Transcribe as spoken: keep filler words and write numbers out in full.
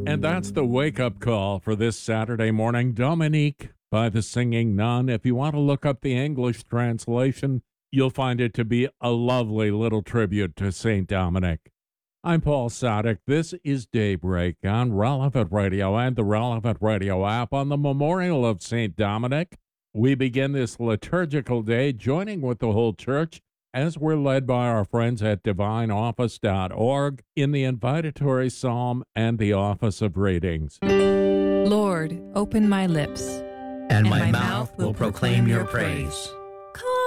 And that's the wake-up call for this Saturday morning. Dominique by the Singing Nun. If you want to look up the English translation, you'll find it to be a lovely little tribute to Saint Dominic. I'm Paul Sadek. This is Daybreak on Relevant Radio and the Relevant Radio app on the memorial of Saint Dominic. We begin this liturgical day joining with the whole church as we're led by our friends at divine office dot org in the invitatory psalm and the office of readings. Lord, open my lips, and my mouth will proclaim your praise.